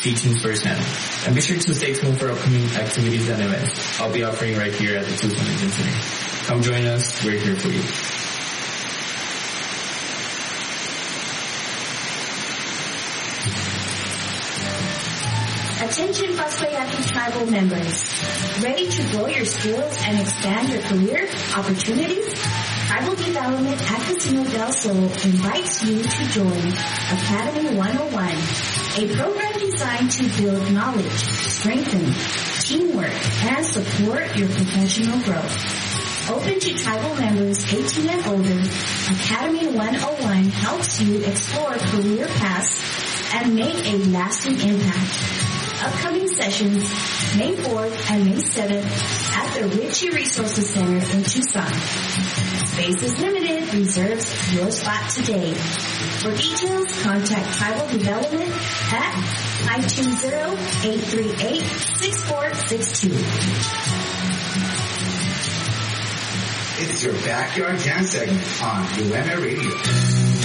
teaching firsthand. And be sure to stay tuned for upcoming activities and events I'll be offering right here at the Tucson Engine Center. Come join us. We're here for you. Attention Paspayaki tribal members. Ready to grow your skills and expand your career opportunities? Tribal Development at Casino del Sol invites you to join Academy 101, a program designed to build knowledge, strengthen teamwork, and support your professional growth. Open to tribal members 18 and older, Academy 101 helps you explore career paths and make a lasting impact. Upcoming sessions, May 4th and May 7th at the Ritchie Resources Center in Tucson. Space is limited. Reserve your spot today. For details, contact Tribal Development at 520-838-6462. It's your Backyard Jam segment on UMA Radio.